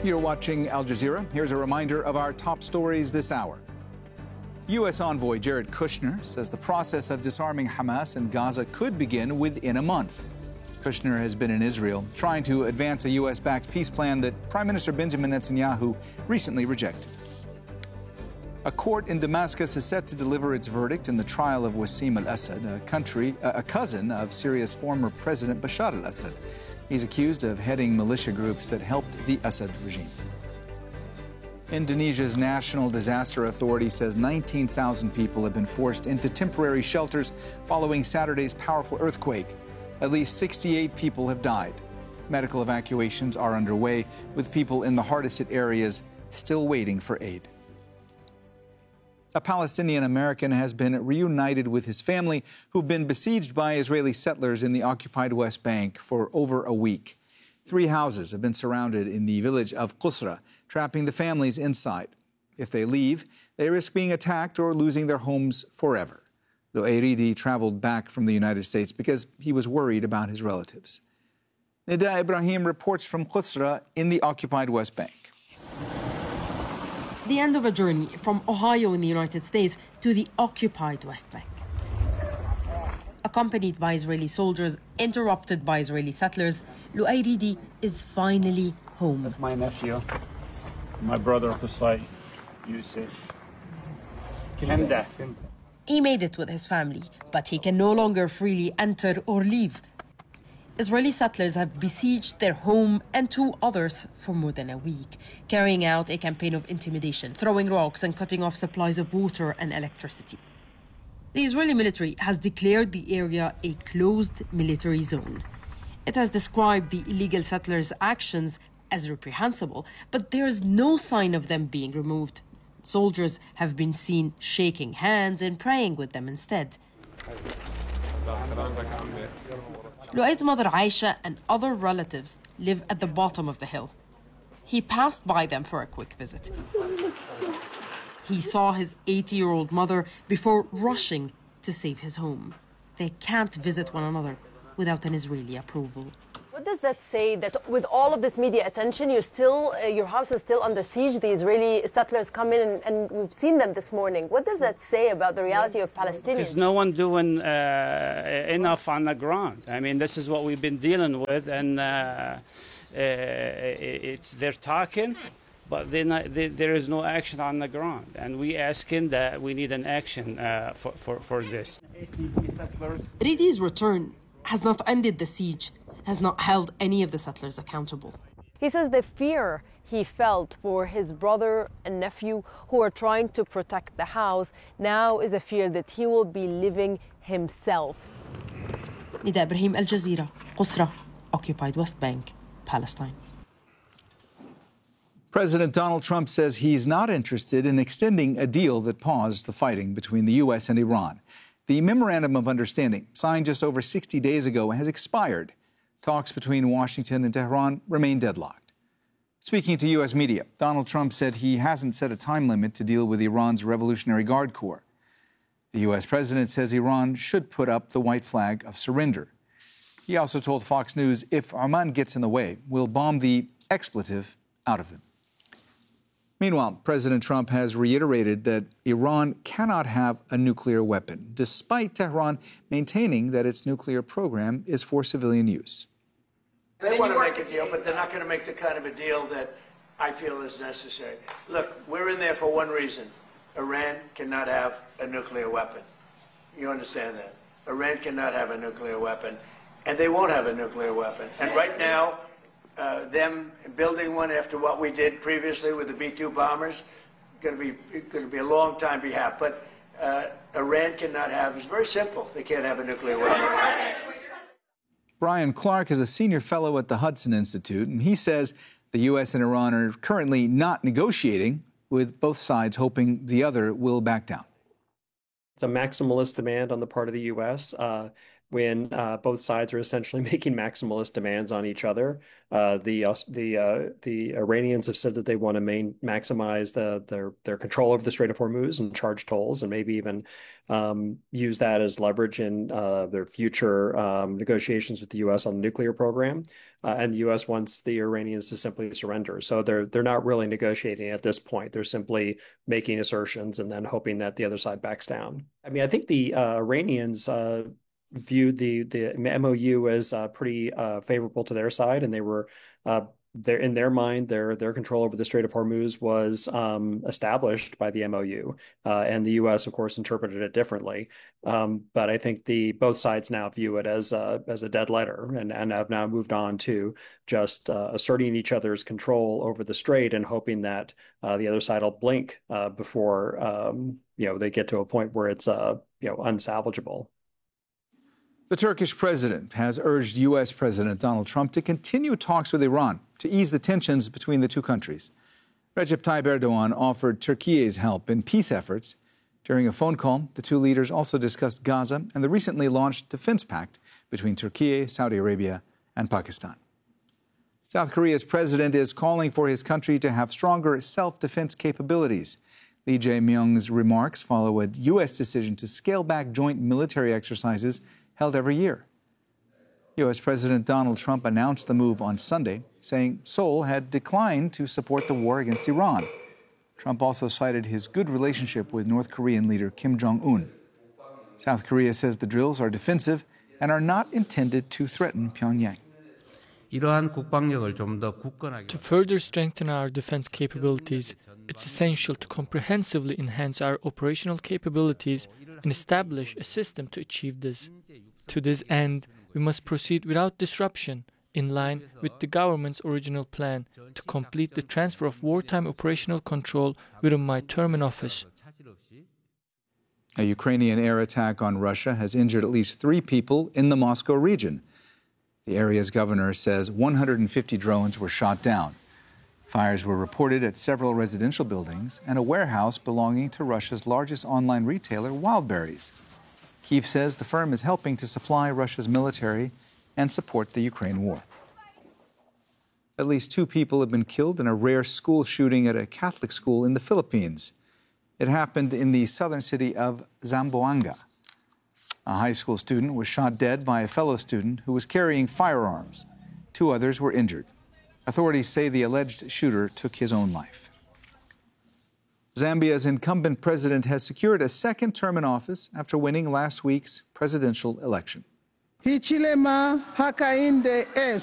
You're watching Al Jazeera. Here's a reminder of our top stories this hour. U.S. envoy Jared Kushner says the process of disarming Hamas in Gaza could begin within a month. Kushner has been in Israel trying to advance a U.S.-backed peace plan that Prime Minister Benjamin Netanyahu recently rejected. A court in Damascus is set to deliver its verdict in the trial of Wassim al-Assad, a cousin of Syria's former President Bashar al-Assad. He's accused of heading militia groups that helped the Assad regime. Indonesia's National Disaster Authority says 19,000 people have been forced into temporary shelters following Saturday's powerful earthquake. At least 68 people have died. Medical evacuations are underway, with people in the hardest hit areas still waiting for aid. A Palestinian American has been reunited with his family, who've been besieged by Israeli settlers in the occupied West Bank for over a week. 3 houses have been surrounded in the village of Qusra, trapping the families inside. If they leave, they risk being attacked or losing their homes forever. Lu'ayridi traveled back from the United States because he was worried about his relatives. Nida Ibrahim reports from Qusra in the occupied West Bank. The end of a journey from Ohio in the United States to the occupied West Bank. Accompanied by Israeli soldiers, interrupted by Israeli settlers, Lu'ayridi is finally home. That's my nephew, my brother Qusay, Yusuf, Kenda. He made it with his family, but he can no longer freely enter or leave. Israeli settlers have besieged their home and 2 others for more than a week, carrying out a campaign of intimidation, throwing rocks and cutting off supplies of water and electricity. The Israeli military has declared the area a closed military zone. It has described the illegal settlers' actions as reprehensible, but there is no sign of them being removed. Soldiers have been seen shaking hands and praying with them instead. Lu'ayd's mother Aisha and other relatives live at the bottom of the hill. He passed by them for a quick visit. He saw his 80-year-old mother before rushing to save his home. They can't visit one another without an Israeli approval. What does that say, that with all of this media attention, your house is still under siege? The Israeli settlers come in and we've seen them this morning. What does that say about the reality of Palestinians? There's no one doing enough on the ground. I mean, this is what we've been dealing with, and they're talking, but there is no action on the ground. And we asking that we need an action for this. Ridi's return has not ended the siege, has not held any of the settlers accountable. He says the fear he felt for his brother and nephew who are trying to protect the house now is a fear that he will be living himself. Nida Ibrahim, Al Jazeera, Qusra, occupied West Bank, Palestine. President Donald Trump says he's not interested in extending a deal that paused the fighting between the U.S. and Iran. The Memorandum of Understanding, signed just over 60 days ago, has expired. Talks between Washington and Tehran remain deadlocked. Speaking to U.S. media, Donald Trump said he hasn't set a time limit to deal with Iran's Revolutionary Guard Corps. The U.S. president says Iran should put up the white flag of surrender. He also told Fox News if Oman gets in the way, we'll bomb the expletive out of them. Meanwhile, President Trump has reiterated that Iran cannot have a nuclear weapon, despite Tehran maintaining that its nuclear program is for civilian use. They want to make a deal, but they're not going to make the kind of a deal that I feel is necessary. Look, we're in there for one reason. Iran cannot have a nuclear weapon. You understand that? Iran cannot have a nuclear weapon, and they won't have a nuclear weapon. And right now, them building one after what we did previously with the B-2 bombers, going to be a long time behalf. But Iran cannot have. It's very simple. They can't have a nuclear weapon. Brian Clark is a senior fellow at the Hudson Institute, and he says the U.S. and Iran are currently not negotiating, with both sides hoping the other will back down. It's a maximalist demand on the part of the U.S. when both sides are essentially making maximalist demands on each other. The Iranians have said that they want to maximize their control over the Strait of Hormuz and charge tolls, and maybe even use that as leverage in their future negotiations with the U.S. on the nuclear program. And the U.S. wants the Iranians to simply surrender. So they're not really negotiating at this point. They're simply making assertions and then hoping that the other side backs down. I mean, I think the Iranians viewed the MOU as pretty favorable to their side, and they were in their mind, their control over the Strait of Hormuz was established by the MOU, and the U.S. of course interpreted it differently. But I think both sides now view it as a dead letter, and have now moved on to just asserting each other's control over the strait and hoping that the other side will blink before they get to a point where it's unsalvageable. The Turkish president has urged U.S. President Donald Trump to continue talks with Iran to ease the tensions between the two countries. Recep Tayyip Erdogan offered Turkey's help in peace efforts. During a phone call, the two leaders also discussed Gaza and the recently launched defense pact between Turkey, Saudi Arabia, and Pakistan. South Korea's president is calling for his country to have stronger self-defense capabilities. Lee Jae-myung's remarks follow a U.S. decision to scale back joint military exercises held every year. U.S. President Donald Trump announced the move on Sunday, saying Seoul had declined to support the war against Iran. Trump also cited his good relationship with North Korean leader Kim Jong-un. South Korea says the drills are defensive and are not intended to threaten Pyongyang. To further strengthen our defense capabilities, it's essential to comprehensively enhance our operational capabilities and establish a system to achieve this. To this end, we must proceed without disruption, in line with the government's original plan to complete the transfer of wartime operational control within my term in office. A Ukrainian air attack on Russia has injured at least 3 people in the Moscow region. The area's governor says 150 drones were shot down. Fires were reported at several residential buildings and a warehouse belonging to Russia's largest online retailer, Wildberries. Kyiv says the firm is helping to supply Russia's military and support the Ukraine war. At least 2 people have been killed in a rare school shooting at a Catholic school in the Philippines. It happened in the southern city of Zamboanga. A high school student was shot dead by a fellow student who was carrying firearms. 2 others were injured. Authorities say the alleged shooter took his own life. Zambia's incumbent president has secured a second term in office after winning last week's presidential election. Hichilema Hakainde